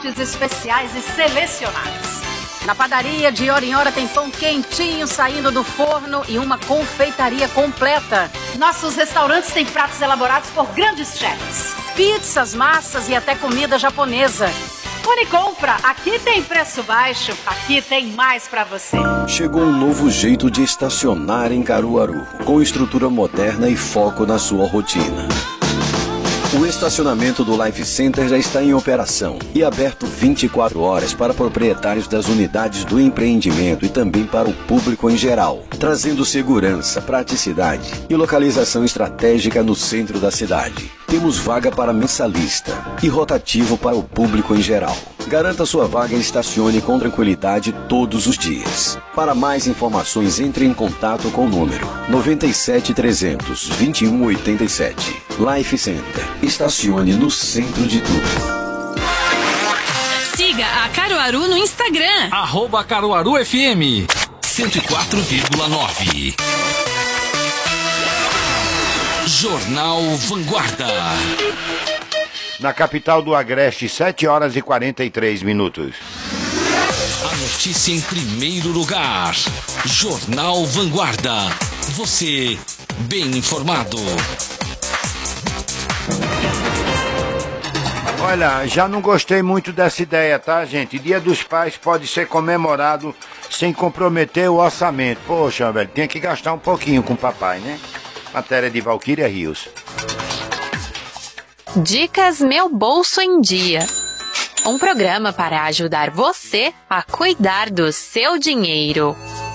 lotes especiais e selecionados. Na padaria, de hora em hora, tem pão quentinho saindo do forno e uma confeitaria completa. Nossos restaurantes têm pratos elaborados por grandes chefs. Pizzas, massas e até comida japonesa. Unicompra, aqui tem preço baixo, aqui tem mais pra você. Chegou um novo jeito de estacionar em Caruaru, com estrutura moderna e foco na sua rotina. O estacionamento do Life Center já está em operação e aberto 24 horas para proprietários das unidades do empreendimento e também para o público em geral, trazendo segurança, praticidade e localização estratégica no centro da cidade. Temos vaga para mensalista e rotativo para o público em geral. Garanta sua vaga e estacione com tranquilidade todos os dias. Para mais informações, entre em contato com o número 97 300 2187. Life Center. Estacione no centro de tudo. Siga a Caruaru no Instagram. @CaruaruFM 104,9. Jornal Vanguarda. Na capital do Agreste, 7 horas e 43 minutos. A notícia em primeiro lugar. Jornal Vanguarda. Você bem informado. Olha, já não gostei muito dessa ideia, tá, gente? Dia dos Pais pode ser comemorado sem comprometer o orçamento. Poxa, velho, tem que gastar um pouquinho com o papai, né? Matéria de Valquíria Rios. Dicas Meu Bolso em Dia. Um programa para ajudar você a cuidar do seu dinheiro.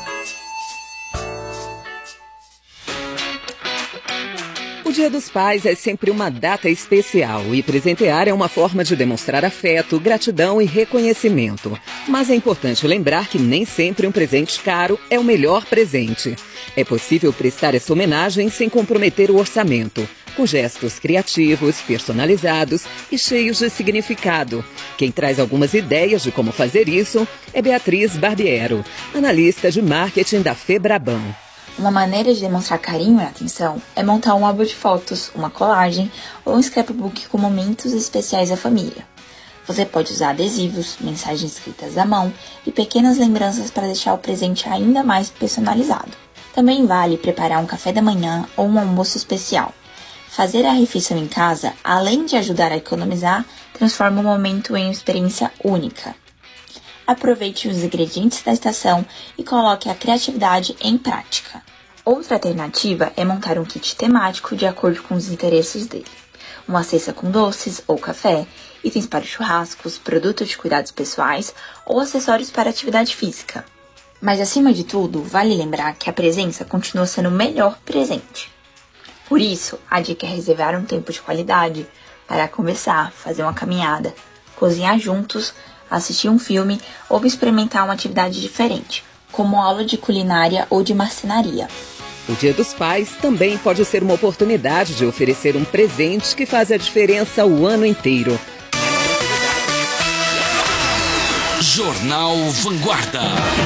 O Dia dos Pais é sempre uma data especial e presentear é uma forma de demonstrar afeto, gratidão e reconhecimento. Mas é importante lembrar que nem sempre um presente caro é o melhor presente. É possível prestar essa homenagem sem comprometer o orçamento, com gestos criativos, personalizados e cheios de significado. Quem traz algumas ideias de como fazer isso é Beatriz Barbiero, analista de marketing da Febraban. Uma maneira de demonstrar carinho e atenção é montar um álbum de fotos, uma colagem ou um scrapbook com momentos especiais da família. Você pode usar adesivos, mensagens escritas à mão e pequenas lembranças para deixar o presente ainda mais personalizado. Também vale preparar um café da manhã ou um almoço especial. Fazer a refeição em casa, além de ajudar a economizar, transforma o momento em uma experiência única. Aproveite os ingredientes da estação e coloque a criatividade em prática. Outra alternativa é montar um kit temático de acordo com os interesses dele. Uma cesta com doces ou café, itens para churrascos, produtos de cuidados pessoais ou acessórios para atividade física. Mas acima de tudo, vale lembrar que a presença continua sendo o melhor presente. Por isso, a dica é reservar um tempo de qualidade para conversar, fazer uma caminhada, cozinhar juntos, assistir um filme ou experimentar uma atividade diferente, como aula de culinária ou de marcenaria. O Dia dos Pais também pode ser uma oportunidade de oferecer um presente que faz a diferença o ano inteiro. Jornal Vanguarda.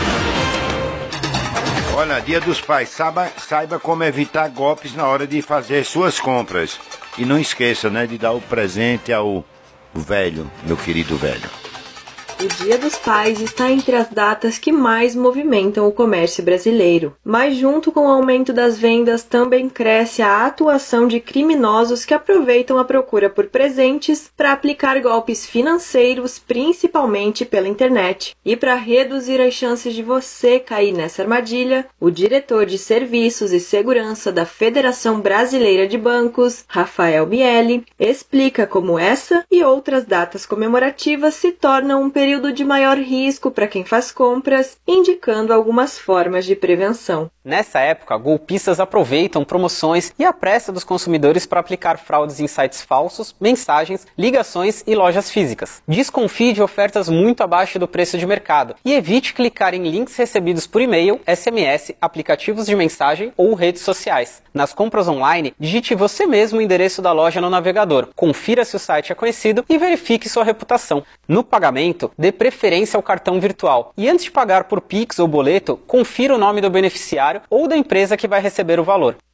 Olha, Dia dos Pais, saiba como evitar golpes na hora de fazer suas compras. E não esqueça, né, de dar o presente ao velho, meu querido velho. O Dia dos Pais está entre as datas que mais movimentam o comércio brasileiro. Mas junto com o aumento das vendas também cresce a atuação de criminosos que aproveitam a procura por presentes para aplicar golpes financeiros, principalmente pela internet. E para reduzir as chances de você cair nessa armadilha, o diretor de Serviços e Segurança da Federação Brasileira de Bancos, Rafael Miele, explica como essa e outras datas comemorativas se tornam um período de maior risco para quem faz compras, indicando algumas formas de prevenção. Nessa época, golpistas aproveitam promoções e a pressa dos consumidores para aplicar fraudes em sites falsos, mensagens, ligações e lojas físicas. Desconfie de ofertas muito abaixo do preço de mercado e evite clicar em links recebidos por e-mail, SMS, aplicativos de mensagem ou redes sociais. Nas compras online, digite você mesmo o endereço da loja no navegador, confira se o site é conhecido e verifique sua reputação. No pagamento, dê preferência ao cartão virtual e antes de pagar por Pix ou boleto, confira o nome do beneficiário ou da empresa que vai receber o valor.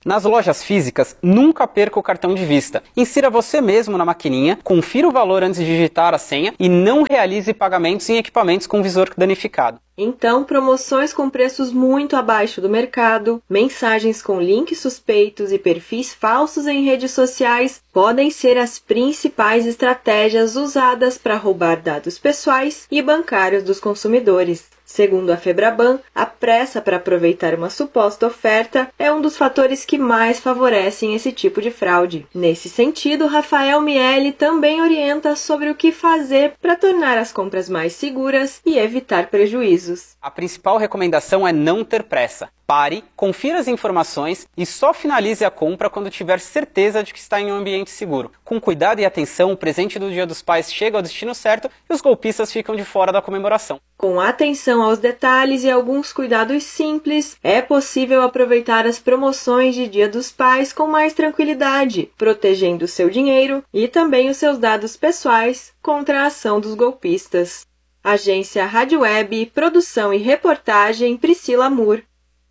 Nas lojas físicas, nunca perca o cartão de vista. Insira você mesmo na maquininha, confira o valor antes de digitar a senha e não realize pagamentos em equipamentos com visor danificado. Então, promoções com preços muito abaixo do mercado, mensagens com links suspeitos e perfis falsos em redes sociais podem ser as principais estratégias usadas para roubar dados pessoais e bancários dos consumidores. Segundo a Febraban, a pressa para aproveitar uma suposta oferta é um dos fatores que mais favorecem esse tipo de fraude. Nesse sentido, Rafael Miele também orienta sobre o que fazer para tornar as compras mais seguras e evitar prejuízos. A principal recomendação é não ter pressa. Pare, confira as informações e só finalize a compra quando tiver certeza de que está em um ambiente seguro. Com cuidado e atenção, o presente do Dia dos Pais chega ao destino certo e os golpistas ficam de fora da comemoração. Com atenção aos detalhes e alguns cuidados simples, é possível aproveitar as promoções de Dia dos Pais com mais tranquilidade, protegendo o seu dinheiro e também os seus dados pessoais contra a ação dos golpistas. Agência Rádio Web, produção e reportagem Priscila Moore.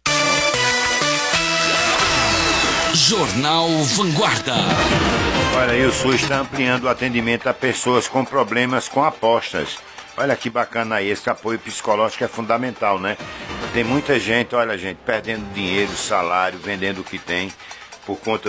Jornal Vanguarda. Olha aí, o SUS está ampliando o atendimento a pessoas com problemas com apostas. Olha que bacana aí, esse apoio psicológico é fundamental, né? Tem muita gente, olha gente, perdendo dinheiro, salário, vendendo o que tem por conta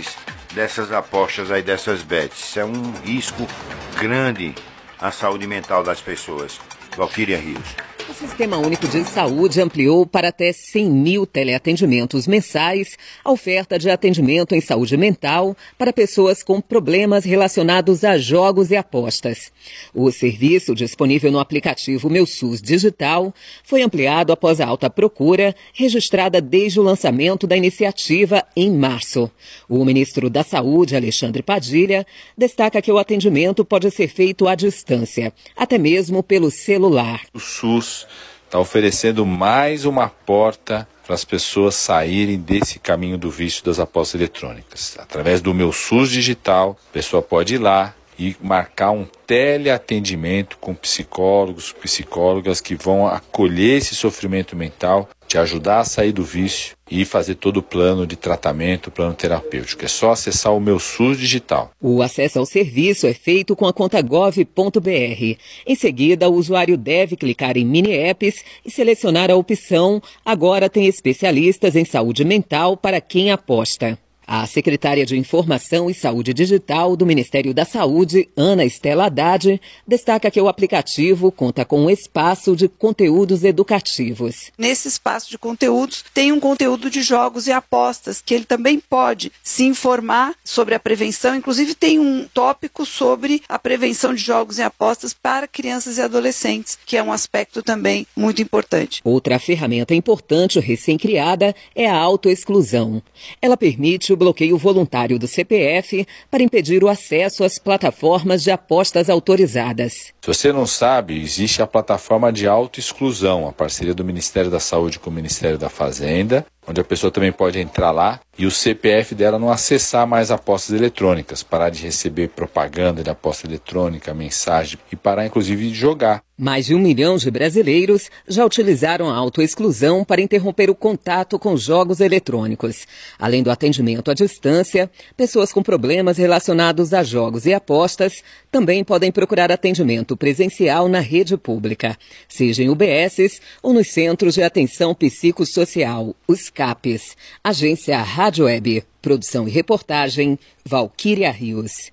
dessas apostas aí, dessas bets. Isso é um risco grande à saúde mental das pessoas. Valquíria Rios. O Sistema Único de Saúde ampliou para até 100 mil teleatendimentos mensais a oferta de atendimento em saúde mental para pessoas com problemas relacionados a jogos e apostas. O serviço, disponível no aplicativo Meu SUS Digital, foi ampliado após a alta procura, registrada desde o lançamento da iniciativa em março. O ministro da Saúde, Alexandre Padilha, destaca que o atendimento pode ser feito à distância, até mesmo pelo celular. O SUS está oferecendo mais uma porta para as pessoas saírem desse caminho do vício das apostas eletrônicas. Através do Meu SUS Digital, a pessoa pode ir lá e marcar um teleatendimento com psicólogos, psicólogas que vão acolher esse sofrimento mental, te ajudar a sair do vício e fazer todo o plano de tratamento, o plano terapêutico. É só acessar o Meu SUS Digital. O acesso ao serviço é feito com a conta gov.br. Em seguida, o usuário deve clicar em mini-apps e selecionar a opção Agora tem especialistas em saúde mental para quem aposta. A secretária de Informação e Saúde Digital do Ministério da Saúde, Ana Estela Haddad, destaca que o aplicativo conta com um espaço de conteúdos educativos. Nesse espaço de conteúdos tem um conteúdo de jogos e apostas, que ele também pode se informar sobre a prevenção. Inclusive tem um tópico sobre a prevenção de jogos e apostas para crianças e adolescentes, que é um aspecto também muito importante. Outra ferramenta importante recém-criada é a autoexclusão. Ela permite o bloqueio voluntário do CPF para impedir o acesso às plataformas de apostas autorizadas. Se você não sabe, existe a plataforma de autoexclusão, a parceria do Ministério da Saúde com o Ministério da Fazenda, onde a pessoa também pode entrar lá e o CPF dela não acessar mais apostas eletrônicas, parar de receber propaganda de aposta eletrônica, mensagem e parar inclusive de jogar. Mais de 1 milhão de brasileiros já utilizaram a autoexclusão para interromper o contato com jogos eletrônicos. Além do atendimento à distância, pessoas com problemas relacionados a jogos e apostas também podem procurar atendimento presencial na rede pública, seja em UBSs ou nos Centros de Atenção Psicossocial, os CAPs. Agência Rádio Web, produção e reportagem, Valquíria Rios.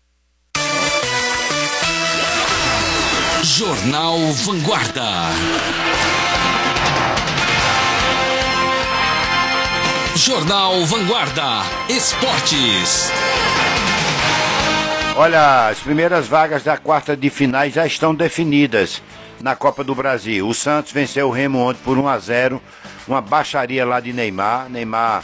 Jornal Vanguarda. Jornal Vanguarda. Esportes. Olha, as primeiras vagas da quarta de finais já estão definidas na Copa do Brasil. O Santos venceu o Remo ontem por 1-0, uma baixaria lá de Neymar. Neymar